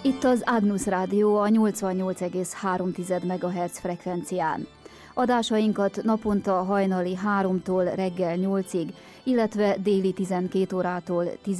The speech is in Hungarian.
Itt az Agnus Rádió a 88,3 MHz frekvencián. Adásainkat naponta hajnali 3-tól reggel 8-ig, illetve déli 12 órától 10